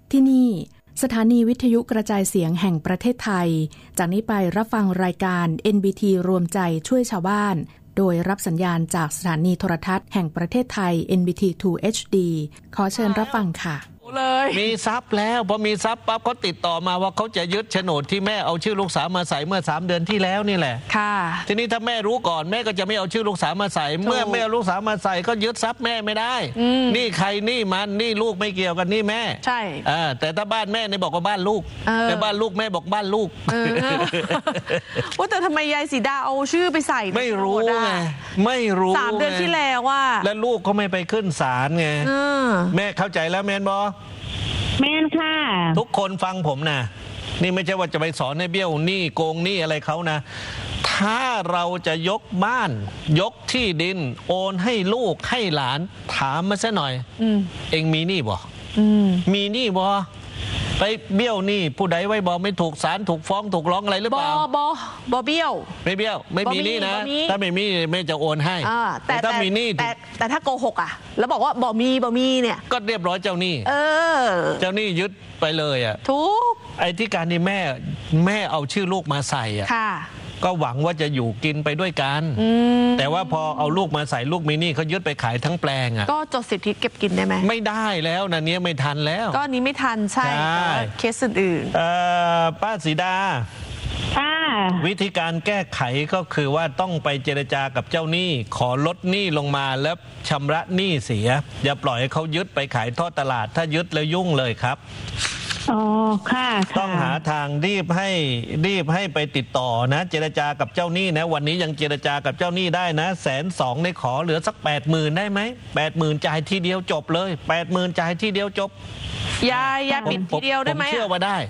ที่นี่สถานีวิทยุกระจายเสียงแห่งประเทศไทยจากนี้ไปรับฟังรายการ NBT รวมใจช่วยชาวบ้านโดยรับสัญญาณจากสถานีโทรทัศน์แห่งประเทศไทย NBT 2 HD ขอเชิญรับฟังค่ะมีทรัพย์แล้วพอมีทรัพย์ปั๊บเขาติดต่อมาว่าเขาจะยึดโฉนดที่แม่เอาชื่อลูกสาวมาใส่เมื่อ3 เดือนที่แล้วนี่แหละค่ะทีนี้ถ้าแม่รู้ก่อนแม่ก็จะไม่เอาชื่อลูกสาวมาใส่เมื่อแม่เอาลูกสาวมาใส่ก็ยึดทรัพย์แม่ไม่ได้นี่ใครนี่มันนี่ลูกไม่เกี่ยวกันนี่แม่ใช่แต่ถ้าบ้านแม่เนี่ยบอกว่าบ้านลูกแต่บ้านลูกแม่บอกบ้านลูกว่าแต่ทำไมยายสีดาเอาชื่อไปใส่ไม่รู้ไงไม่รู้ 3 เดือนที่แล้วว่าแล้วลูกเขาไม่ไปขึ้นศาลไงแม่เข้าใจแล้วแม่นบอแม่นค่ะทุกคนฟังผมนะนี่ไม่ใช่ว่าจะไปสอนให้เบี้ยวหนี้โกงหนี้อะไรเขานะถ้าเราจะยกบ้านยกที่ดินโอนให้ลูกให้หลานถามมาซะหน่อยเอ็งมีหนี้บ่มีหนี้บ่ไปเบี้ยวหนี้ผู้ใดไว้บ่ไม่ถูกศาลถูกฟ้องถูกร้องอะไรหรือเปล่าบ่เบี้ยวไม่เบี้ยวไม่มีหนี้นะถ้าไม่มีแม่จะโอนให้แต่ถ้ามีหนี้แต่ถ้าโกหกอ่ะแล้วบอกว่าบ่มีเนี่ยก็เรียบร้อยเจ้าหนี้เจ้าหนี้ยึดไปเลยอ่ะทุกไอ้ที่การที่แม่เอาชื่อลูกมาใส่อ่ะก็หวังว่าจะอยู่กินไปด้วยกันแต่ว่าพอเอาลูกมาใส่ลูกมีหนี้เขายึดไปขายทั้งแปลงอ่ะก็จดสิทธิเก็บกินได้ไหมไม่ได้แล้วนะเนี้ยไม่ทันแล้วก็นี้ไม่ทันใช่เคสอื่นป้าสีดาวิธีการแก้ไขก็คือว่าต้องไปเจรจากับเจ้าหนี้ขอลดหนี้ลงมาแล้วชำระหนี้เสียอย่าปล่อยให้เขายึดไปขายทอดตลาดถ้ายึดแล้วยุ่งเลยครับอ๋อค่ะต้องหาทางรีบให้ไปติดต่อนะเจรจากับเจ้าหนี้นะวันนี้ยังเจรจากับเจ้าหนี้ได้นะ120,000ได้ขอเหลือสัก 80,000 ได้ไหม 80,000 จ่ายทีเดียวจบเลย 80,000 จ่ายทีเดียวจบยายปิดทีเดียวได้ไหมผมเชื่อว่าได้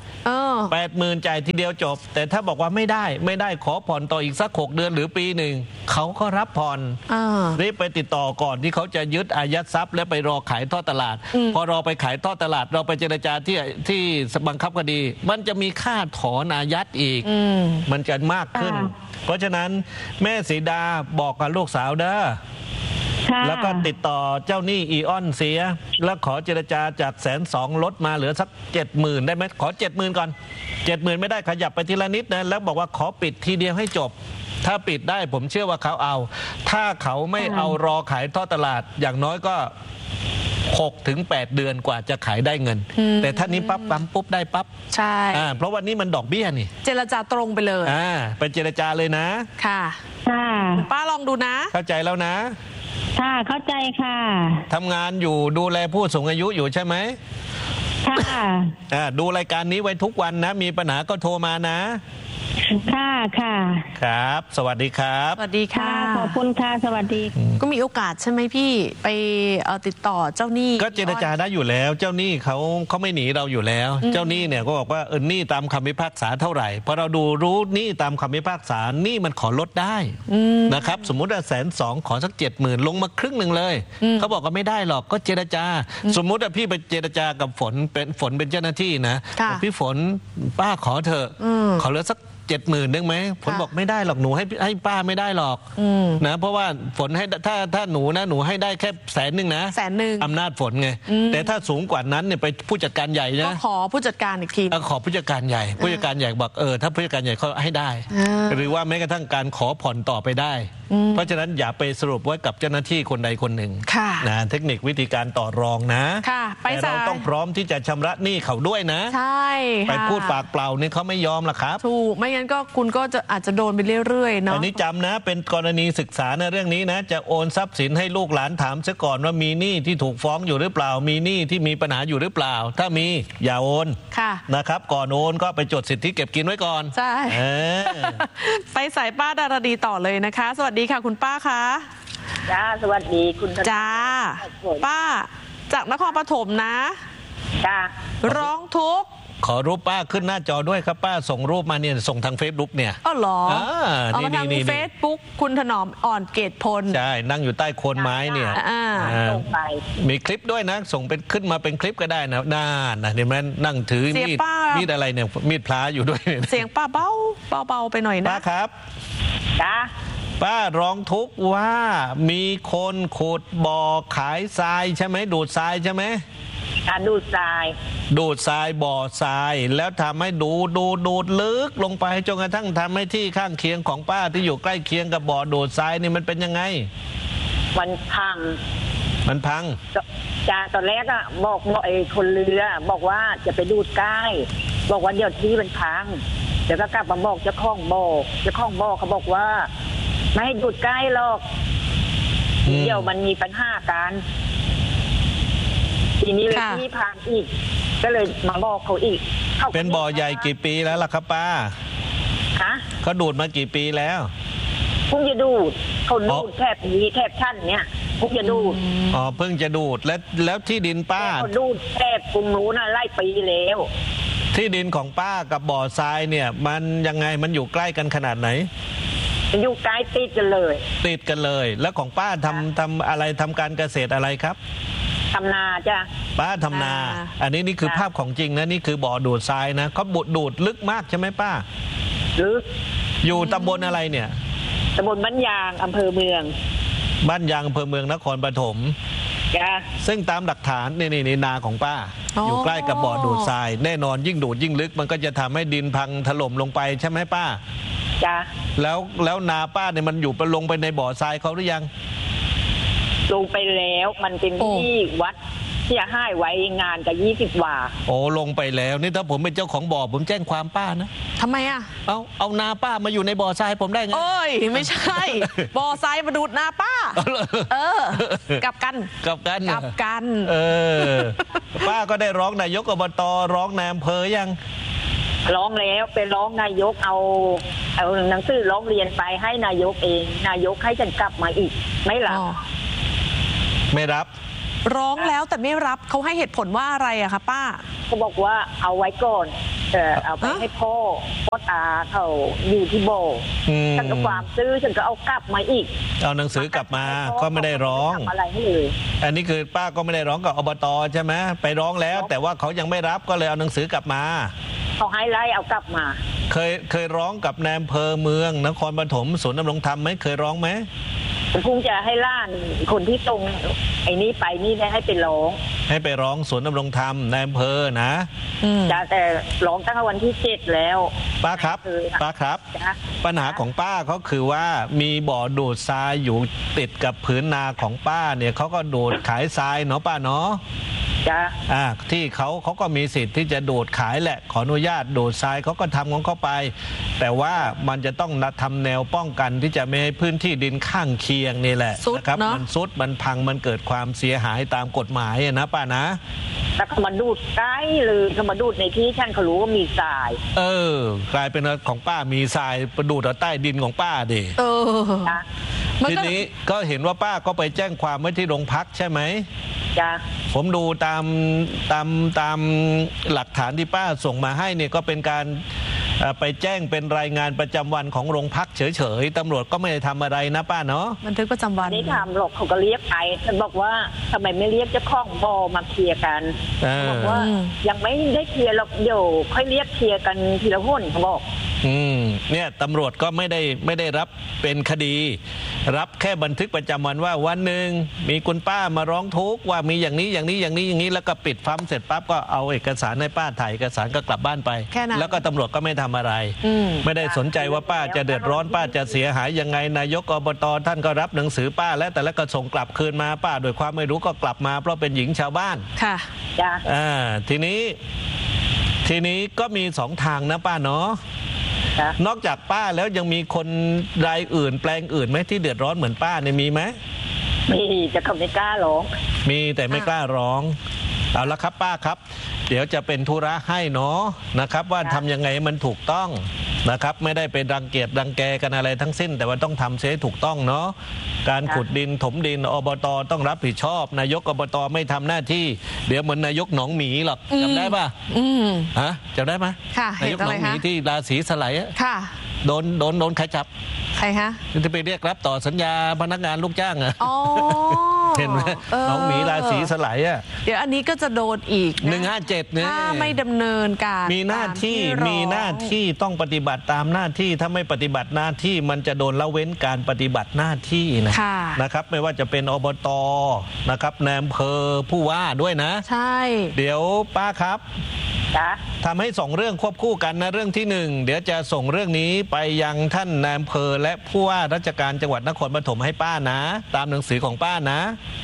80,000 จ่ายทีเดียวจบแต่ถ้าบอกว่าไม่ได้ขอผ่อนต่ออีกสัก6 เดือนหรือปีหนึ่งเขาก็รับผ่อนรีบไปติดต่อก่อนที่เขาจะยึดอายัดทรัพย์แล้วไปรอขายทอดตลาดพอรอไปขายทอดตลาดเราไปเจรจาที่บังคับคดีมันจะมีค่าถอนอายัดอีกมันจะมากขึ้นเพราะฉะนั้นแม่สีดาบอกกับลูกสาวเด้อแล้วก็ติดต่อเจ้าหนี้อีออนเสียแล้วขอเจรจาจาก120,000ลดมาเหลือสัก 70,000 ได้ไหมขอ 70,000 ก่อน 70,000 ไม่ได้ขยับไปทีละนิดนะแล้วบอกว่าขอปิดทีเดียวให้จบถ้าปิดได้ผมเชื่อว่าเขาเอาถ้าเขาไม่เอารอขายทอดตลาดอย่างน้อยก็6 ถึง 8 เดือนกว่าจะขายได้เงินแต่ถ้านี้ปั๊บปุ๊บได้ปั๊บใช่เพราะวันนี้มันดอกเบี้ยนี่เจรจาตรงไปเลยไปเจรจาเลยนะค่ะป้าลองดูนะเข้าใจแล้วนะค่ะเข้าใจค่ะทำงานอยู่ดูแลผู้สูงอายุอยู่ใช่ไหมค่ะดูรายการนี้ไว้ทุกวันนะมีปัญหาก็โทรมานะค่ะครับสวัสดีครับสวัสดีค่ะขอบคุณค่ะสวัสดีก็มีโอกาสใช่ไหมพี่ไปติดต่อเจ้าหนี้ก็เจรจาได้อยู่แล้วเจ้าหนี้เขาไม่หนีเราอยู่แล้วเจ้าหนี้เนี่ยก็บอกว่าหนี้ตามคำพิพากษาเท่าไหร่พอเราดูรู้หนี้ตามคำพิพากษาหนี้มันขอลดได้นะครับสมมุติว่า120,000ขอสัก 70,000 ลงมาครึ่งหนึ่งเลยเขาบอกว่าไม่ได้หรอกก็เจรจาสมมุติว่าพี่ไปเจรจากับฝนเป็นเจ้าหน้าที่นะพี่ฝนป้าขอเถอะขอเหลือสัก 70,000 ได้ไหมฝนบอกไม่ได้หรอกหนูให้ป้าไม่ได้หรอกนะเพราะว่าฝนให้ถ้าหนูนะหนูให้ได้แค่100,000นะ 100,000 อำนาจฝนไงแต่ถ้าสูงกว่านั้นเนี่ยไปผู้จัดการใหญ่นะก็ขอผู้จัดการอีกทีขอผู้จัดการใหญ่ผู้จัดการใหญ่บอกถ้าผู้จัดการใหญ่เขาให้ได้หรือว่าแม้กระทั่งการขอผ่อนต่อไปได้เพราะฉะนั้นอย่าไปสรุปไว้กับเจ้าหน้าที่คนใดคนหนึ่งนะเทคนิควิธีการต่อรองนะแต่เราต้องพร้อมที่จะชำระหนี้เขาด้วยนะใช่ไปพูดปากเปล่านี่เขาไม่ยอมหรอกครับถูกไม่งั้นก็คุณก็จะอาจจะโดนไปเรื่อยๆเนาะอันนี้จำนะเป็นกรณีศึกษาในเรื่องนี้นะจะโอนทรัพย์สินให้ลูกหลานถามซะก่อนว่ามีหนี้ที่ถูกฟ้องอยู่หรือเปล่ามีหนี้ที่มีปัญหาอยู่หรือเปล่าถ้ามีอย่าโอนนะครับก่อนโอนก็ไปจดสิทธิเก็บกินไว้ก่อนใช่ไปสายป้าดารดีต่อเลยนะคะสวัสดีค่ะคุณป้าคะจ้าสวัสดีคุณจ้าป้าจากนครปฐมนะจ้าร้องทุกข์ขอรูปป้าขึ้นหน้าจอด้วยครับป้าส่งรูปมาเนี่ยส่งทาง Facebook เนี่ยเหรอเอามาทาง Facebook คุณถนอมอ่อนเกตพลใช่นั่งอยู่ใต้โคนไม้เนี่ยมีคลิปด้วยนะส่งเป็นขึ้นมาเป็นคลิปก็ได้นะน่านะเห็นไหมนั่งถือมีดอะไรเนี่ยมีดพลาอยู่ด้วยเสียงป้าเบาไปหน่อยนะป้าครับจ้าป้าร้องทุกข์ว่ามีคนขุดบ่อขายทรายใช่ไหมดูดทรายใช่ไหมการดูดทรายบ่อทรายแล้วทำให้ดูดลึกลงไปจนกระทั่งทำให้ที่ข้างเคียงของป้าที่อยู่ใกล้เคียงกับบ่อดูดทรายนี่มันเป็นยังไงมันพังจ้าตอนแรกอะบอกไอ้คนเรือบอกว่าจะไปดูดใกล้บอกว่าเดี๋ยวที่มันพังเดี๋ยวก็กลับมาบอกเจ้าของบ่อเขาบอกว่าไม่ให้ดูดใกล้หรอกเดี๋ยวมันมีปัญหากันทีนี้เลยที่พังอีกก็เลยมาบอกเขาอีกเป็นบ่อใหญ่กี่ปีแล้วล่ะครับป้าเขาดูดมากี่ปีแล้วเพิ่งจะดูดเขาดูดแถบนี้แถบชั้นเนี้ยเพิ่งจะดูดเพิ่งจะดูดแล้วที่ดินป้าเขาดูดแถบกรุงนู้นน่ะไล่ปีแล้วที่ดินของป้ากับบ่อทรายเนี่ยมันยังไงมันอยู่ใกล้กันขนาดไหนอยู่ใกล้ติดกันเลยแล้วของป้าทำอะไรทำการเกษตรอะไรครับทำนาจ้ะป้าทำนาอันนี้นี่คือภาพของจริงนะนี่คือบ่อดูดทรายนะเขาดูดลึกมากใช่ไหมป้าลึกอยู่ตำบลอะไรเนี่ยตำบลบ้านยางอำเภอเมืองนครปฐมจ้ะซึ่งตามหลักฐานนี่นาของป้าอยู่ใกล้กับบ่อดูดทรายแน่นอนยิ่งดูดยิ่งลึกมันก็จะทำให้ดินพังถล่มลงไปใช่ไหมป้าจ้ะแล้วนาป้าเนี่ยมันอยู่ไปลงไปในบ่อทรายเขาหรือยังลงไปแล้วมันเป็นที่วัดที่จะให้ไว้งานกับ20 วาลงไปแล้วนี่ถ้าผมเป็นเจ้าของบ่อผมแจ้งความป้านะทำไมอ่ะเอานาป้ามาอยู่ในบ่อทรายผมได้ไงไม่ใช่บ่อทรายมาดูดนาป้ากลับกันป้าก็ได้ร้องนายกอบตร้องนายอำเภอยังร้องแล้วไปร้องนายกเอาหนังสือร้องเรียนไปให้นายกเองนายกให้ฉันกลับมาอีกไม่รับร้องแล้วแต่ไม่รับเขาให้เหตุผลว่าอะไรอะคะป้าเขาบอกว่าเอาไว้ก่อนเอาไปให้พ่อตาเขาอยู่ที่โบฉันก็ความซื้อฉันก็เอากลับมาอีกเอาหนังสือกลับมาก็ไม่ได้ร้องอะไรให้เลยอันนี้คือป้าก็ไม่ได้ร้องกับอบตใช่ไหมไปร้องแล้วแต่ว่าเขายังไม่รับก็เลยเอาหนังสือกลับมาเขาให้ไล่เอากลับมาเคยร้องกับนายอำเภอเมืองนครปฐมศูนย์ดำรงธรรมไหมเคยร้องไหมพุ่งจะให้ล่านคนที่ตรงไอ้นี้ไปนี่ได้ให้ไปร้องศูนย์ดำรงธรรมในอำเภอนะจ้าแต่ร้องตั้งแต่วันที่7แล้วป้าครับปัญหาของป้าเขาคือว่ามีบ่อดูดทรายอยู่ติดกับผืนนาของป้าเนี่ยเขาก็ดูดขายทรายเนาะป้าเนาะจ้าที่เขาก็มีสิทธิ์ที่จะดูดขายแหละขออนุญาตดูดทรายเขาก็ทำของเขาไปแต่ว่ามันจะต้องทำแนวป้องกันที่จะไม่ให้พื้นที่ดินข้างเคียงนี่แหละนะครับมันซุดมันพังมันเกิดความเสียหายตามกฎหมายนะป้านะแต่เขามาดูดใกล้เลยเขามาดูดในที่ฉันเขารู้ว่ามีทรายกลายเป็นของป้ามีทรายประดูดใต้ดินของป้าดิทีนี้ก็เห็นว่าป้าก็ไปแจ้งความไว้ที่โรงพักใช่ไหมจ้ะผมดูตามหลักฐานที่ป้าส่งมาให้เนี่ยก็เป็นการไปแจ้งเป็นรายงานประจำวันของโรงพักเฉยๆตำรวจก็ไม่ได้ทำอะไรนะป้าเนาะบันทึกประจำวันไม่ทำหรอกเขาก็เรียกไปฉันบอกว่าทำไมไม่เรียกเจ้าของบ่อมาเคลียร์กันบอกว่ายังไม่ได้เคลียร์หรอกเดี๋ยวค่อยเรียกเคลียร์กันทีละหนเขาบอกเนี่ยตำรวจก็ไม่ได้รับเป็นคดีรับแค่บันทึกประจำวันว่าวันหนึ่งมีคุณป้ามาร้องทุกข์ว่ามีอย่างนี้แล้วก็ปิดฟัมเสร็จปั๊บก็เอาเอกสารให้ป้าถ่ายเอกสารก็กลับบ้านไปแล้วก็ตำรวจก็ไม่ทำอะไรไม่ได้สนใจว่าป้าจะเดือดร้อนป้าจะเสียหายยังไงนายกอบตท่านก็รับหนังสือป้าและแต่ละก็ส่งกลับคืนมาป้าโดยความไม่รู้ก็กลับมาเพราะเป็นหญิงชาวบ้านค่ะทีนี้ก็มี2 ทางนะป้าเนาะนอกจากป้าแล้วยังมีคนรายอื่นแปลงอื่นไหมที่เดือดร้อนเหมือนป้าเนี่ยมีไหมมีแต่เขาไม่กล้าร้องมีแต่ไม่กล้าร้องเอาละครับป้าครับเดี๋ยวจะเป็นธุระให้เนาะนะครับว่าทำยังไงมันถูกต้องนะครับไม่ได้เป็นรังเกียจรังแกกันอะไรทั้งสิ้นแต่ว่าต้องทำเสียถูกต้องเนาะการขุดดินถมดินอบตต้องรับผิดชอบนายกอบตไม่ทำหน้าที่เดี๋ยวเหมือนนายกหนองหมีหรอกจำได้ป่ะจำได้ไหมนายกหนองหมีที่ราศีสไลด์โดนใครจับใครคะที่ไปเรียกรับต่อสัญญาพนักงานลูกจ้างอะเห็นไหมน้องหมีราศีสไลด์อะเดี๋ยวอันนี้ก็จะโดนอีก 157เนี่ยถ้าไม่ดำเนินการมีหน้าที่ต้องปฏิบัติตามหน้าที่ถ้าไม่ปฏิบัติหน้าที่มันจะโดนละเว้นการปฏิบัติหน้าที่นะครับไม่ว่าจะเป็นอบต.นะครับนายอำเภอผู้ว่าด้วยนะใช่เดี๋ยวป้าครับทำให้2เรื่องควบคู่กันนะเรื่องที่1เดี๋ยวจะส่งเรื่องนี้ไปยังท่านนายอำเภอและผู้ว่าราชการจังหวัดนครปฐมให้ป้านะตามหนังสือของป้านะ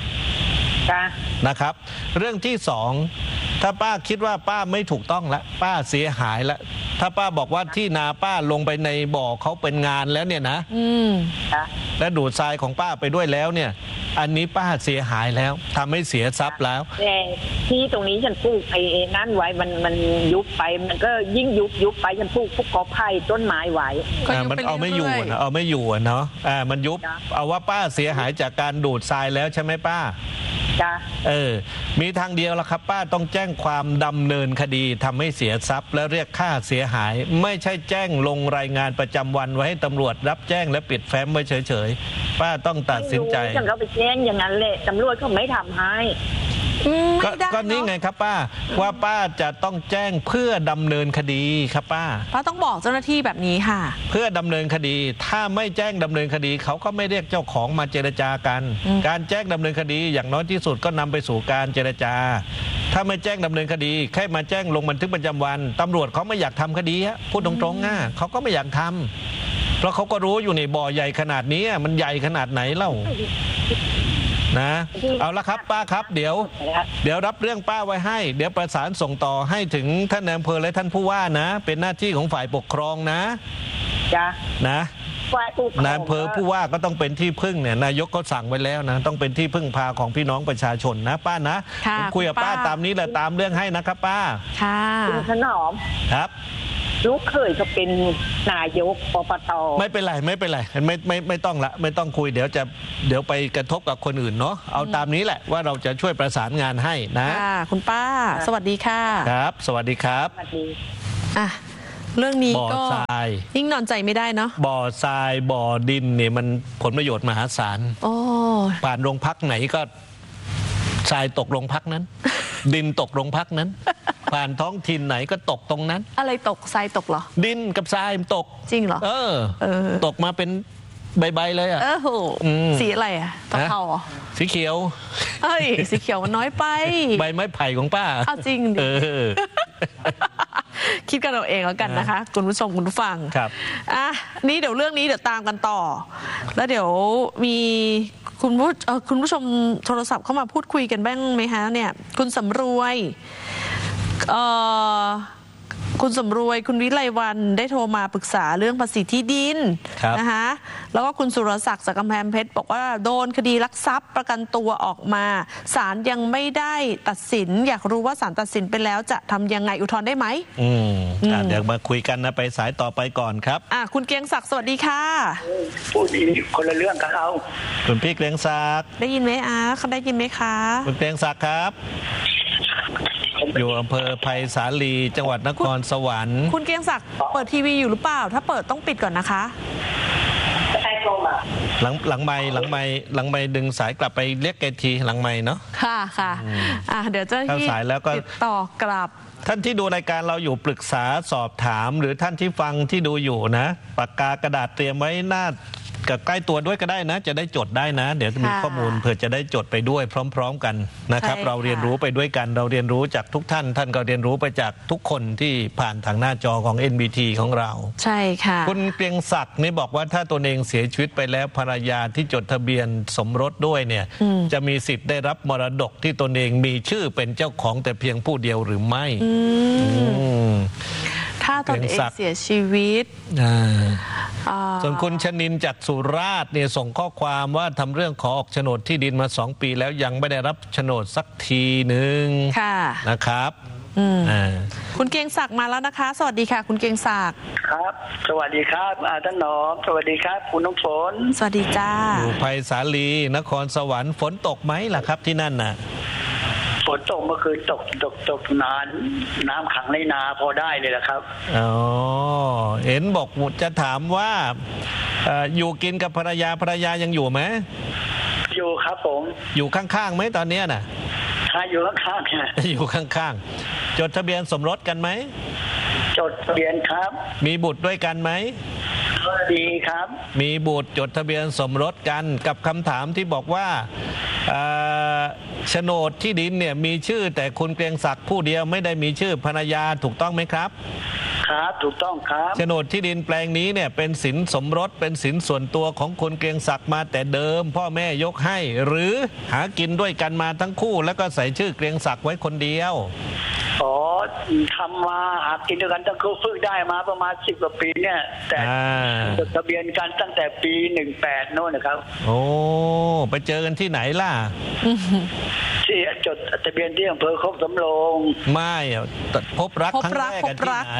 นะครับเรื่องที่2ถ้าป้าคิดว่าป้าไม่ถูกต้องละป้าเสียหายละถ้าป้าบอกว่าที่นาป้าลงไปในบ่อเขาเป็นงานแล้วเนี่ยนะและดูดทรายของป้าไปด้วยแล้วเนี่ยอันนี้ป้าเสียหายแล้วทำให้เสียทรัพย์แล้วที่ตรงนี้ฉันปลูกไอ้นั่นไว้มันยุบไปมันก็ยิ่งยุบไปฉันปลูกพวกกอไผ่ต้นไม้ไว้มันเอาไม่อยู่นะเอาไม่อยู่เนาะมันยุบเอาว่าป้าเสียหายจากการดูดทรายแล้วใช่ไหมป้ามีทางเดียวละครับป้าต้องแจ้งความดำเนินคดีทำให้เสียทรัพย์และเรียกค่าเสียหายไม่ใช่แจ้งลงรายงานประจำวันไว้ให้ตำรวจรับแจ้งและปิดแฟ้มไว้เฉยๆป้าต้องตัดสินใจฉันก็ไปแจ้งอย่างนั้นแหละตำรวจเขาไม่ทำให้ก็นี่ไงครับป้าว่าป้าจะต้องแจ้งเพื่อดำเนินคดีครับป้าต้องบอกเจ้าหน้าที่แบบนี้ค่ะเพื่อดำเนินคดีถ้าไม่แจ้งดำเนินคดีเขาก็ไม่เรียกเจ้าของมาเจรจากันการแจ้งดำเนินคดีอย่างน้อยที่สุดก็นำไปสู่การเจรจาถ้าไม่แจ้งดำเนินคดีแค่มาแจ้งลงบันทึกประจำวันตำรวจเขาไม่อยากทำคดีพูดตรงๆเขาก็ไม่อยากทำเพราะเขาก็รู้อยู่ในบ่อใหญ่ขนาดนี้มันใหญ่ขนาดไหนเล่านะเอาละครับป้าครับเดี๋ยวรับเรื่องป้าไว้ให้เดี๋ยวประสานส่งต่อให้ถึงท่านนายอำเภอและท่านผู้ว่านะเป็นหน้าที่ของฝ่ายปกครองนะนะนายอำเภอผู้ว่าก็ต้องเป็นที่พึ่งเนี่ยนายกก็สั่งไว้แล้วนะต้องเป็นที่พึ่งพาของพี่น้องประชาชนนะป้านะคุยกับป้าตามนี้แหละตามเรื่องให้นะครับป้าค่ะคุณถนอมครับลูกเคยก็เป็นนายกปปต. ไม่เป็นไรไม่ต้องละไม่ต้องคุยเดี๋ยวไปกระทบกับคนอื่นเนาะเอาตามนี้แหละว่าเราจะช่วยประสานงานให้นะคุณป้าสวัสดีค่ะครับสวัสดีครับสวัสดีเรื่องนี้ก็ยิ่งนอนใจไม่ได้เนาะบ่อทรายบ่อดินเนี่ยมันผลประโยชน์มหาศาลผ่านโรงพักไหนก็ทรายตกโรงพักนั้นดินตกโรงพักนั้นผ่านท้องถิ่นไหนก็ตกตรงนั้นอะไรตกทรายตกเหรอดินกับทรายมันตกจริงเหรอตกมาเป็นใบๆเลยสีอะไรตะเภาสีเขียวสีเขียวมันน้อยไปใบไม้ไผ่ของป้าจริงดิคิดกันเราเองแล้วกันนะคะคุณผู้ชมคุณผู้ฟังครับนี่เดี๋ยวเรื่องนี้เดี๋ยวตามกันต่อแล้วเดี๋ยวมีคุณผู้ชมโทรศัพท์เข้ามาพูดคุยกันบ้างไหมคะเนี่ยคุณสำรวยคุณวิไลวรรณได้โทรมาปรึกษาเรื่องภาษีที่ดินนะคะแล้วก็คุณสุรศักดิ์จากกำแพงเพชรบอกว่าโดนคดีลักทรัพย์ประกันตัวออกมาศาลยังไม่ได้ตัดสินอยากรู้ว่าศาลตัดสินไปแล้วจะทำยังไงอุทธรณ์ได้ไหมเดี๋ยวมาคุยกันนะไปสายต่อไปก่อนครับคุณเกรียงศักดิ์สวัสดีค่ะพูดคนละเรื่องกันเอาคุณพี่เกรียงศักดิ์ได้ยินไหมเขาได้ยินไหมคะคุณเกรียงศักดิ์ครับอยู่อำเภอไผ่สาลีจังหวัดนครสวรรค์คุณเกรียงศักดิ์เปิดทีวีอยู่หรือเปล่าถ้าเปิดต้องปิดก่อนนะคะหลังไมค์ดึงสายกลับไปเรียกแกทีหลังไมค์เนาะค่ะเดี๋ยวเจ้าหน้าที่ติดต่อกลับท่านที่ดูรายการเราอยู่ปรึกษาสอบถามหรือท่านที่ฟังที่ดูอยู่นะปากกากระดาษเตรียมไว้หน้ากับใกล้ตัวด้วยก็ได้นะจะได้จดได้นะเดี๋ยวมีข้อมูลเผื่อจะได้จดไปด้วยพร้อมๆกันนะครับเราเรียนรู้ไปด้วยกันเราเรียนรู้จากทุกท่านก็เรียนรู้ไปจากทุกคนที่ผ่านทางหน้าจอของ NBT ของเราใช่ค่ะคุณเกรียงศักดิ์นี่บอกว่าถ้าตัวเองเสียชีวิตไปแล้วภรรยาที่จดทะเบียนสมรสด้วยเนี่ยจะมีสิทธิ์ได้รับมรดกที่ตนเองมีชื่อเป็นเจ้าของแต่เพียงผู้เดียวหรือไม่ถ้าตนเองเสียชีวิตส่วนคุณชนินจากสุราษฎร์เนี่ยส่งข้อความว่าทำเรื่องขอออกโฉนดที่ดินมา2 ปีแล้วยังไม่ได้รับโฉนดสักทีหนึ่งนะครับคุณเกรียงศักดิ์มาแล้วนะคะสวัสดีค่ะคุณเกรียงศักดิ์ครับสวัสดีครับท่านหนอมสวัสดีครับคุณน้ำฝนสวัสดีจ้าอยู่ไผ่สาลีนครสวรรค์ฝนตกไหมล่ะครับที่นั่นน่ะฝนตกเมื่อคืนตกนานน้ำขังในนาพอได้เลยนะครับอ๋อเห็นบอกจะถามว่าอยู่กินกับภรรยายังอยู่ไหมอยู่ครับผมอยู่ข้างๆไหมตอนนี้น่ะอยู่ข้างๆอยู่ข้างๆจดทะเบียนสมรสกันไหมจดทะเบียนครับมีบุตรด้วยกันไหมดีครับมีบุตรจดทะเบียนสมรสกันกับคำถามที่บอกว่าโฉนดที่ดินเนี่ยมีชื่อแต่คุณเกรียงศักดิ์ผู้เดียวไม่ได้มีชื่อภรรยาถูกต้องไหมครับครับถูกต้องครับโฉนดที่ดินแปลงนี้เนี่ยเป็นสินสมรสเป็นสินส่วนตัวของคุณเกรียงศักดิ์มาแต่เดิมพ่อแม่ยกให้หรือหากินด้วยกันมาทั้งคู่แล้วก็ใส่ชื่อเกรียงศักดิ์ไว้คนเดียวอ๋อทำมาหากินด้วยกันตั้งคู่ฝึกได้มาประมาณ10 กว่าปีเนี่ยแต่จดทะเบียนกันตั้งแต่ปี18โน่นนะครับโอ้ไปเจอกันที่ไหนล่ะที่จดทะเบียนที่อำเภอโคกสำโรงไม่พบรักครั้งแรกกันที่ไหน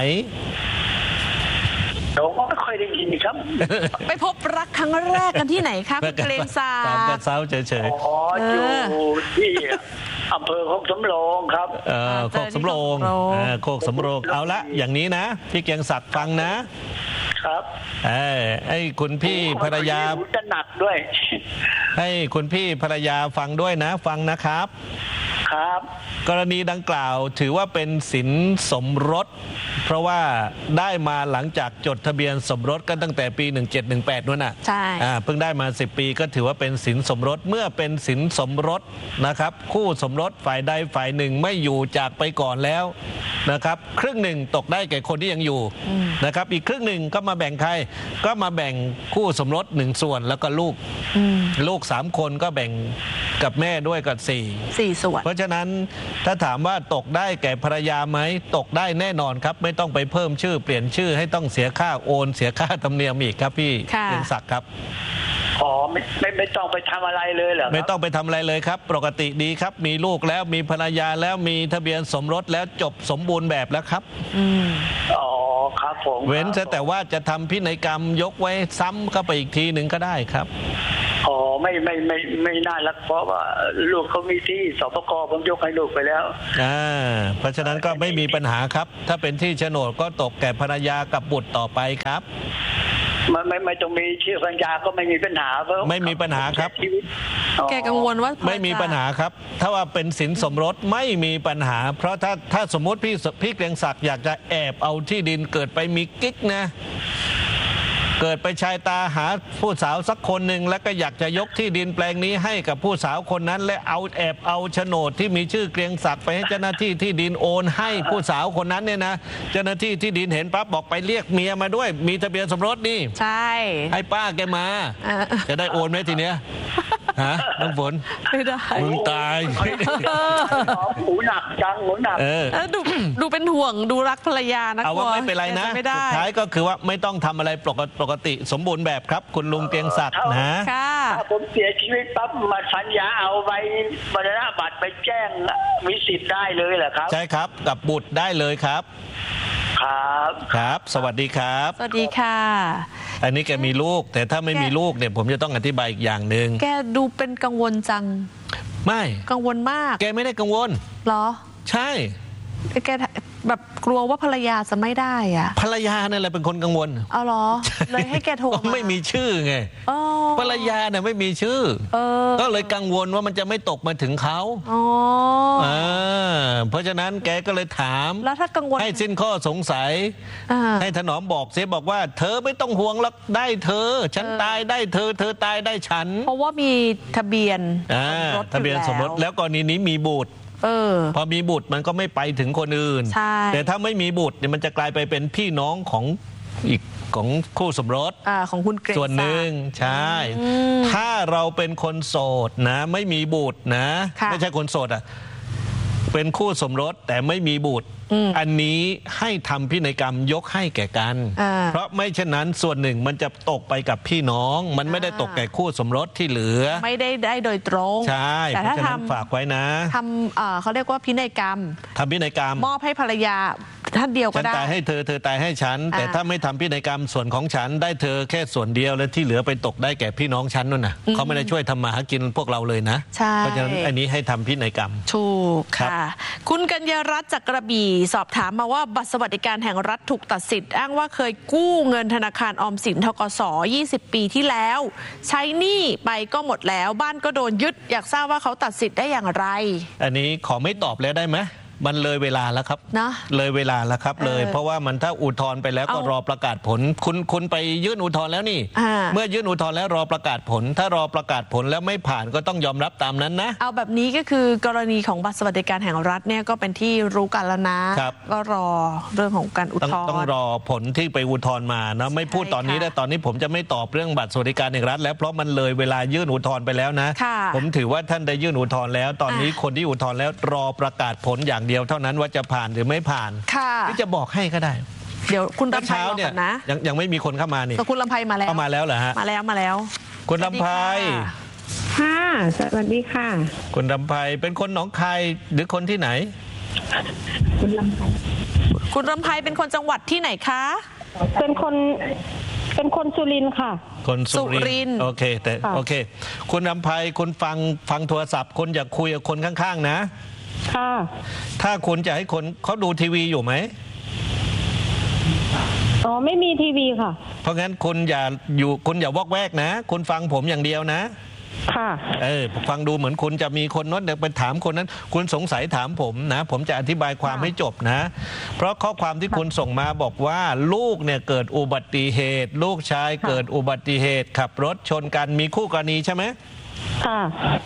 ผมก็ไม่ค่อยได้ยินครับไปพบรักครั้งแรกกันที่ไหนครับเกรียงศักดิ์ตามกระเซ้าเฉยๆอ๋ออยู่ที่อำเภอโคกสำโรงครับโคกสำโรงโคกสำโรงเอาละอย่างนี้นะพี่เกรียงศักดิ์ฟังนะครับไอ้คุณพี่ภรรยาจะหนักด้วยให้คุณพี่ภรรยาฟังด้วยนะฟังนะครับครับกรณีดังกล่าวถือว่าเป็นสินสมรสเพราะว่าได้มาหลังจากจดทะเบียนสมรสกันตั้งแต่ปี1718นู่นน่ะใช่เพิ่งได้มา10 ปีก็ถือว่าเป็นสินสมรสเมื่อเป็นสินสมรสนะครับคู่สมรสฝ่ายใดฝ่ายหนึ่งไม่อยู่จากไปก่อนแล้วนะครับครึ่งหนึ่งตกได้แก่คนที่ยังอยู่นะครับอีกครึ่งหนึ่งก็มาแบ่งใครก็มาแบ่งคู่สมรส1 ส่วนแล้วก็ลูก3 คนก็แบ่งกับแม่ด้วยกับ4 ส่วนเพราะฉะนั้นถ้าถามว่าตกได้แก่ภรรยาไหมตกได้แน่นอนครับไม่ต้องไปเพิ่มชื่อเปลี่ยนชื่อให้ต้องเสียค่าโอนเสียค่าธรรมเนียมอีกครับพี่เกรียงศักดิ์ครับอ๋อไม่ต้องไปทำอะไรเลยเหรอไม่ต้องไปทำอะไรเลยครับปกติดีครับมีลูกแล้วมีภรรยาแล้วมีทะเบียนสมรสแล้วจบสมบูรณ์แบบแล้วครับอ๋อครับผมเว้นแต่ว่าจะทำพินัยกรรมยกไว้ซ้ำเข้าไปอีกทีหนึ่งก็ได้ครับอ๋อไม่น่ารักเพราะว่าลูกเขามีที่สปก.ผมยกให้ลูกไปแล้วเพราะฉะนั้นก็ไม่มีปัญหาครับถ้าเป็นที่โฉนดก็ตกแก่ภรรยากับบุตรต่อไปครับไม่ต้องมีชื่อภรรยาก็ไม่มีปัญหาไม่มีปัญหาครับแกกังวลว่าไม่มีปัญหาครับถ้าว่าเป็นสินสมรสไม่มีปัญหาเพราะถ้าสมมติพี่เกรียงศักดิ์อยากจะแอบเอาที่ดินเกิดไปมีกิ๊กนะเกิดไปชายตาหาผู้สาวสักคนหนึ่งแล้วก็อยากจะยกที่ดินแปลงนี้ให้กับผู้สาวคนนั้นและแอบเอาโฉนดที่มีชื่อเกรียงศักดิ์ไปให้เจ้าหน้าที่ที่ดินโอนให้ผู้สาวคนนั้นเนี่ยนะเจ้าหน้าที่ที่ดินเห็นปั๊บบอกไปเรียกเมียมาด้วยมีทะเบียนสมรสนี่ใช่ให้ป้าแกมาจะได้โอนไหมทีเนี้ยฮะน้องฝนไม่ได้มึงตายหูหนักจังหูหนักดูเป็นห่วงดูรักภรรยานะเอาว่าไม่เป็นไรนะสุดท้ายก็คือว่าไม่ต้องทำอะไรปกติสมบูรณ์แบบครับคุณลุงเกรียงศักดิ์นะถ้าผมเสียชีวิตปั๊บมาสัญญาเอาใบมรณบัตรไปแจ้งมีสิทธิ์ได้เลยเหรอครับใช่ครับกับบุตรได้เลยครับครับสวัสดีครับสวัสดีค่ะอันนี้แกมีลูกแต่ถ้าไม่มีลูกเนี่ยผมจะต้องอธิบายอีกอย่างหนึ่งแกดูเป็นกังวลจังไม่กังวลมากแกไม่ได้กังวลเหรอใช่แกแบบกลัวว่าภรรยาจะไม่ได้อ่ะภรรยาเนี่ยแหละเป็นคนกังวลเอาเหรอเลยให้แกโทรมาไม่มีชื่อไงภรรยาเนี่ยไม่มีชื่อก็เลยกังวลว่ามันจะไม่ตกมาถึงเขาเพราะฉะนั้นแกก็เลยถามแล้วถ้ากังวลให้สิ้นข้อสงสัยให้ถนอมบอกเสียบอกว่าเธอไม่ต้องห่วงหรอกได้เธอฉันตายได้เธอตายได้ฉันเพราะว่ามีทะเบียนทะเบียนสมรสแล้วกรณีนี้มีบุตรพอมีบุตรมันก็ไม่ไปถึงคนอื่นแต่ถ้าไม่มีบุตรเนี่ยมันจะกลายไปเป็นพี่น้องของอีกของคู่สมรสของคุณเกรซส่วนหนึ่งใช่ถ้าเราเป็นคนโสดนะไม่มีบุตรนะไม่ใช่คนโสดเป็นคู่สมรสแต่ไม่มีบุตรอันนี้ให้ทำพินัยกรรมยกให้แก่กันเพราะไม่เช่นนั้นส่วนหนึ่งมันจะตกไปกับพี่น้องมันไม่ได้ตกแก่คู่สมรสที่เหลือไม่ได้โดยตรงใช่แต่ถ้าทำฝากไว้นะทำเขาเรียกว่าพินัยกรรมทำพินัยกรรมมอบให้ภรรยาท่านเดียวก็ได้ฉันตายให้เธอตายให้ฉันแต่ถ้าไม่ทำพินัยกรรมส่วนของฉันได้เธอแค่ส่วนเดียวและที่เหลือไปตกได้แก่พี่น้องฉันนู่นน่ะเขาไม่ได้ช่วยทำมาหากินพวกเราเลยนะเพราะฉะนั้นอันนี้ให้ทำพินัยกรรมถูกค่ะคุณกัญญารัตน์จากกระบี่สอบถามมาว่าบัตรสวัสดิการแห่งรัฐถูกตัดสิทธิ์อ้างว่าเคยกู้เงินธนาคารออมสินธกส20 ปีที่แล้วใช้หนี้ไปก็หมดแล้วบ้านก็โดนยึดอยากทราบว่าเขาตัดสิทธิ์ได้อย่างไรอันนี้ขอไม่ตอบแล้วได้ไหมมันเลยเวลาแล้วครับนะเลยเวลาแล้วครับเลยเพราะว่ามันถ้าอุทธรณ์ไปแล้วก็รอประกาศผลคุณไปยื่นอุทธรณ์แล้วนี่เมื่อยื่นอุทธรณ์แล้วรอประกาศผลถ้ารอประกาศผลแล้วไม่ผ่านก็ต้องยอมรับตามนั้นนะเอาแบบนี้ก็คือกรณีของบัตรสวัสดิการแห่งรัฐเนี่ยก็เป็นที่รู้กันแล้วนะก็รอเรื่องของการอุทธรณ์ต้องรอผลที่ไปอุทธรณ์มานะไม่พูดตอนนี้แต่ตอนนี้ผมจะไม่ตอบเรื่องบัตรสวัสดิการแห่งรัฐแล้วเพราะมันเลยเวลายื่นอุทธรณ์ไปแล้วนะผมถือว่าท่านได้ยื่นอุทธรณ์แล้วตอนนี้คนที่อุทธรณ์แล้วรอประกาศผลอย่างเดียวเท่านั้นว่าจะผ่านหรือไม่ผ่านที่จะบอกให้ก็ได้เดี๋ยวคุณลำไพรเนี่ยยังไม่มีคนเข้ามานี่คุณลำไพรมาแล้วมาแล้วเหรอฮะมาแล้วคุณลำไพรค่ะสวัสดีค่ะคุณลำไพรเป็นคนหนองคายหรือคนที่ไหนคุณลำไพรเป็นคนจังหวัดที่ไหนคะเป็นคนสุรินทร์ค่ะคนสุรินทร์โอเคแต่โอเคคุณลำไพรคุณฟังโทรศัพท์คนอยากคุยกับคนข้างๆนะค่ะถ้าคุณจะให้คนเขาดูทีวีอยู่ไหมอ๋อไม่มีทีวีค่ะเพราะงั้นคุณอย่าวอกแวกนะคุณฟังผมอย่างเดียวนะค่ะฟังดูเหมือนคุณจะมีคนนั้นเดี๋ยวไปถามคนนั้นคุณสงสัยถามผมนะผมจะอธิบายความให้จบนะเพราะข้อความที่คุณส่งมาบอกว่าลูกเนี่ยเกิดอุบัติเหตุลูกชายเกิดอุบัติเหตุขับรถชนกันมีคู่กรณีใช่ไหมค่ะ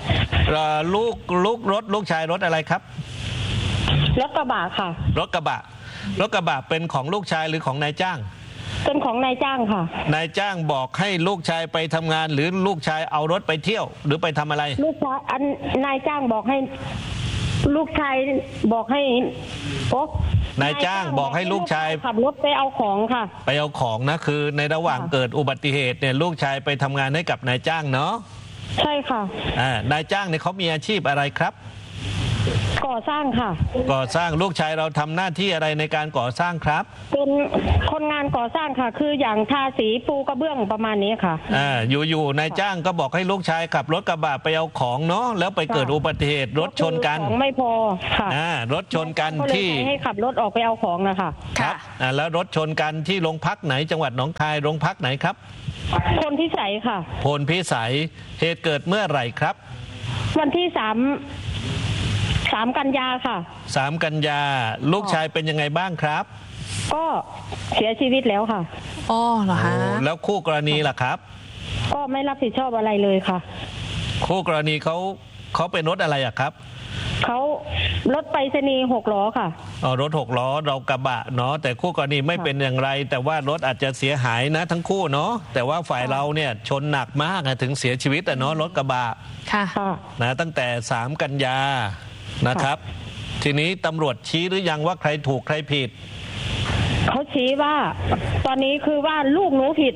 ลูกชายรถอะไรครับรถกระบะค่ะรถกระบะเป็นของลูกชายหรือของนายจ้างเป็นของนายจ้างค่ะนายจ้างบอกให้ลูกชายไปทำงานหรือลูกชายเอารถไปเที่ยวหรือไปทำอะไรลูกชายนายจ้างบอกให้ลูกชายบอกให้นายจ้างบอกให้ลูกชายขับรถไปเอาของค่ะไปเอาของนะคือในระหว่างเกิดอุบัติเหตุเนี่ยลูกชายไปทำงานให้กับนายจ้างเนาะใช่ค่ะนายจ้างเนี่ยเขามีอาชีพอะไรครับก่อสร้างค่ะก่อสร้างลูกชายเราทำหน้าที่อะไรในการก่อสร้างครับเป็นคนงานก่อสร้างค่ะคืออย่างทาสีปูกระเบื้องประมาณนี้ค่ะอยู่นายจ้างก็บอกให้ลูกชายขับรถกระบะไปเอาของเนาะแล้วไปเกิดอุบัติเหตุรถชนกันของไม่พอค่ะรถชนกันที่ให้ขับรถออกไปเอาของนะคะครับแล้วรถชนกันที่โรงพักไหนจังหวัดหนองคายโรงพักไหนครับพลพิสัยค่ะพลพิสัยเหตุเกิดเมื่อไหร่ครับวันที่3 กันยาค่ะ 3 กันยาลูกชายเป็นยังไงบ้างครับก็เสียชีวิตแล้วค่ะอ๋อเหรอฮะแล้วคู่กรณีล่ะครับก็ไม่รับผิดชอบอะไรเลยค่ะคู่กรณีเขาเป็นรถอะไรอะครับเขารถไปรษณีย์6 ล้อค่ะรถ6 ล้อเรากระบะเนาะแต่คู่กรณีไม่เป็นอย่างไรแต่ว่ารถอาจจะเสียหายนะทั้งคู่เนาะแต่ว่าฝ่ายเราเนี่ยชนหนักมากถึงเสียชีวิตเนาะรถกระบะค่ะนะตั้งแต่3 กันยานะครับทีนี้ตำรวจชี้หรือยังว่าใครถูกใครผิดเขาชี้ว่าตอนนี้คือว่าลูกหนูผิด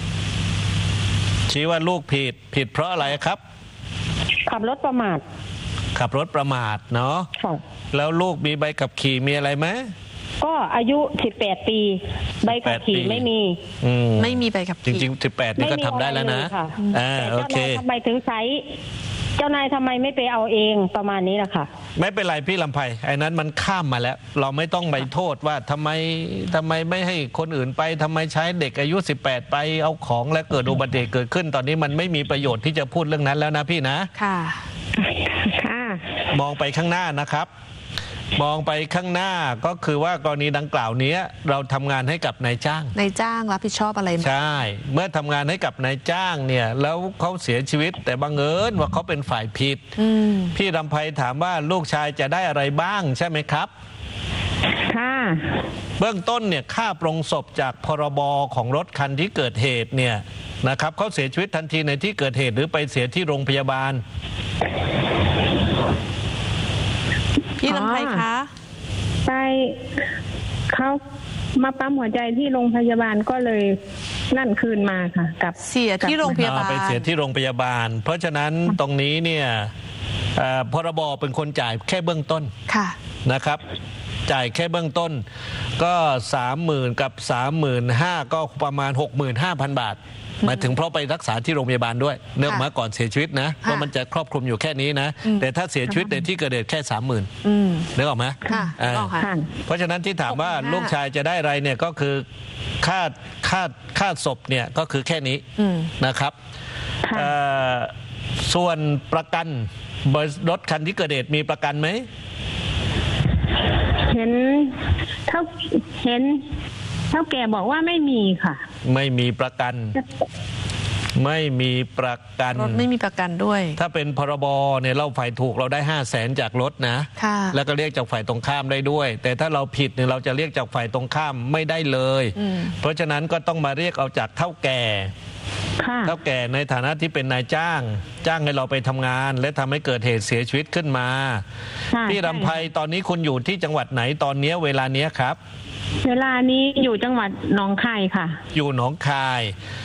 ชี้ว่าลูกผิดเพราะอะไรครับขับรถประมาทเนาะแล้วลูกมีใบขับขี่มีอะไรไหมก็อายุ18 ปีใบขับขี่ไม่มีใบขับขี่จริงๆ18นี่ก็ทำได้แล้วนะโอเคทำไมถึงใช้เจ้านายทำไมไม่ไปเอาเองประมาณนี้นะคะไม่เป็นไรพี่ลำไพไอ้นั้นมันข้ามมาแล้วเราไม่ต้องไปโทษว่าทำไมไม่ให้คนอื่นไปทำไมใช้เด็กอายุ18ไปเอาของและเกิดอุบัติเหตุเกิดขึ้นตอนนี้มันไม่มีประโยชน์ที่จะพูดเรื่องนั้นแล้วนะพี่นะค่ะมองไปข้างหน้านะครับมองไปข้างหน้าก็คือว่ากรณีดังกล่าวนี้เราทำงานให้กับนายจ้างรับผิดชอบอะไรใช่เมื่อทำงานให้กับนายจ้างเนี่ยแล้วเขาเสียชีวิตแต่บังเอิญว่าเขาเป็นฝ่ายผิดพี่ลำไพถามว่าลูกชายจะได้อะไรบ้างใช่ไหมครับค่ะเบื้องต้นเนี่ยค่าปรงศพจากพรบของรถคันที่เกิดเหตุเนี่ยนะครับเขาเสียชีวิตทันทีในที่เกิดเหตุหรือไปเสียที่โรงพยาบาลพี่ลำไพคะไปเขามาปั๊มหัวใจที่โรงพยาบาลก็เลยนั่นคืนมาค่ะกับเสียที่โรงพยาบาลไปเสียที่โรงพยาบาลเพราะฉะนั้นตรงนี้เนี่ยพรบเป็นคนจ่ายแค่เบื้องต้นค่ะนะครับจ่ายแค่เบื้องต้นก็ 30,000 กับ 35,000 ก็ประมาณ 65,000 บาทหมายถึงเพราะไปรักษาที่โรงพยาบาลด้วยเนื่องมาก่อนเสียชีวิตนะเพราะมันจะครอบคลุมอยู่แค่นี้นะแต่ถ้าเสียชีวิตในที่เกิดเหตุแค่ 30,000นึกออกไหมเพราะฉะนั้นที่ถามว่าลูกชายจะได้อะไรเนี่ยก็คือค่าศพเนี่ยก็คือแค่นี้นะครับส่วนประกันรถคันที่เกิดเหตุมีประกันไหมเห็นเท่าแก่บอกว่าไม่มีค่ะไม่มีประกันไม่มีประกันรถไม่มีประกันด้วยถ้าเป็นพรบเนี่ยเราฝ่ายถูกเราได้500,000จากรถนะแล้วก็เรียกจากฝ่ายตรงข้ามได้ด้วยแต่ถ้าเราผิดเนี่ยเราจะเรียกจากฝ่ายตรงข้ามไม่ได้เลยเพราะฉะนั้นก็ต้องมาเรียกเอาจากเท่าแก่ในฐานะที่เป็นนายจ้างให้เราไปทำงานและทำให้เกิดเหตุเสียชีวิตขึ้นมาพี่รำไพตอนนี้คุณอยู่ที่จังหวัดไหนตอนนี้เวลานี้ครับเวลานี้อยู่จังหวัดหนองคายค่ะอยู่หนองคาย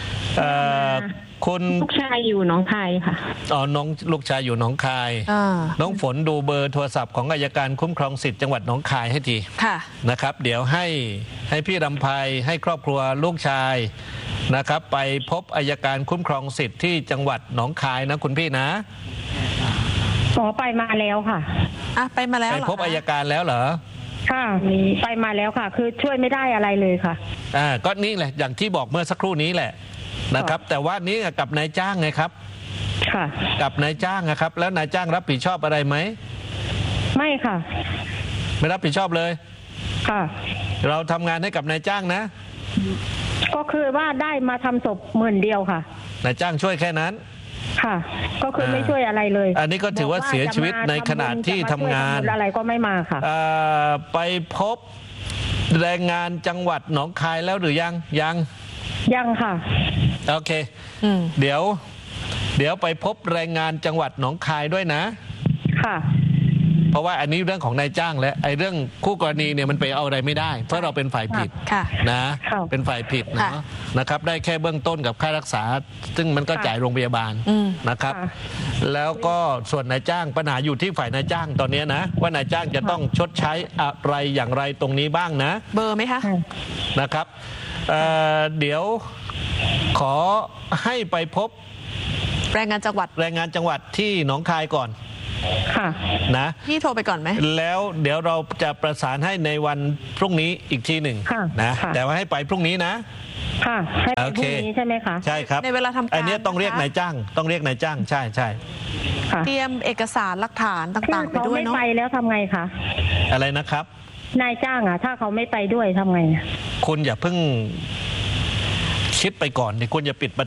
คุณลูกชายอยู่หนองคายค่ะน้องลูกชายอยู่หนองคายน้องฝนดูเบอร์โทรศัพท์ของอัยการคุ้มครองสิทธิ์จังหวัดหนองคายให้ทีนะครับเดี๋ยวให้พี่รำไพให้ครอบครัวลูกชายนะครับไปพบอัยการคุ้มครองสิทธิ์ที่จังหวัดหนองคายนะคุณพี่นะไปมาแล้วค่ะไปมาแล้วไปพบอัยการแล้วเหรอค่ะไปมาแล้วค่ะคือช่วยไม่ได้อะไรเลยค่ะก็นี่แหละอย่างที่บอกเมื่อสักครู่นี้แหละนะครับแต่ว่านี้กับนายจ้างไงครับค่ะกับนายจ้างนะครับแล้วนายจ้างรับผิดชอบอะไรไหมไม่ค่ะไม่รับผิดชอบเลยค่ะเราทำงานให้กับนายจ้างนะก็คือว่าได้มาทำศพ10,000 เดียวค่ะนายจ้างช่วยแค่นั้นค่ะก็คือไม่ช่วยอะไรเลยอันนี้ก็ถือว่าเสียชีวิตในขณะที่ทำงานอะไรก็ไม่มาค่ะไปพบแรงงานจังหวัดหนองคายแล้วหรือยังค่ะโอเคเดี๋ยวไปพบแรงงานจังหวัดหนองคายด้วยนะค่ะเพราะว่าอันนี้เรื่องของนายจ้างและไอ้เรื่องคู่กรณีเนี่ยมันไปเอาอะไรไม่ได้เพราะเราเป็นฝ่ายผิดนะเป็นฝ่ายผิดนะครับได้แค่เบื้องต้นกับค่ารักษาซึ่งมันก็จ่ายโรงพยาบาลนะครับแล้วก็ส่วนนายจ้างปัญหาอยู่ที่ฝ่ายนายจ้างตอนนี้นะว่านายจ้างจะต้องชดใช้อะไรอย่างไรตรงนี้บ้างนะเบอร์ไหมคะนะครับเดี๋ยวขอให้ไปพบแรงงานจังหวัดที่หนองคายก่อนนะพี่โทรไปก่อนไหมแล้วเดี๋ยวเราจะประสานให้ในวันพรุ่งนี้อีกทีหนึ่งนะแต่ว่าให้ไปพรุ่งนี้นะค่ะให้ไปพรุ่งนี้ใช่ไหมคะใช่ครับในเวลาทำการอันนี้ต้องเรียกนายจ้างใช่เตรียมเอกสารหลักฐานต่างๆไปด้วยเนาะเขาไม่ไปแล้วทำไงคะอะไรนะครับนายจ้างถ้าเขาไม่ไปด้วยทำไงคุณอย่าเพิ่งคิดไปก่อนดิคุณอย่าปิด